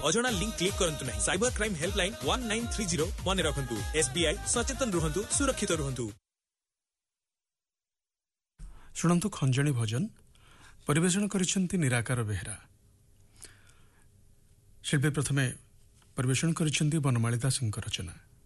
अजणा link click करंतु नहीं। Cyber crime helpline 1930 मन रखंतु। SBI सचेतन रुहंतु, सुरक्षित रुहंतु। शुणंतु खंजणी भजन परिवेषण करिसेंती निराकार बेहरा। शिल्पी प्रथमे परिवेषण करिसेंती बनमाली दासଙ୍କ रचना।